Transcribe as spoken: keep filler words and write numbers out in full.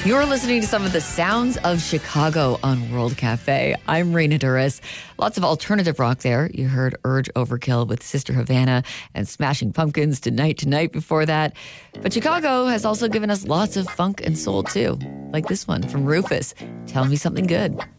You're listening to some of the sounds of Chicago on World Cafe. I'm Raina Duras. Lots of alternative rock there. You heard Urge Overkill with Sister Havana and Smashing Pumpkins Tonight Tonight before that. But Chicago has also given us lots of funk and soul too, like this one from Rufus, Tell Me Something Good.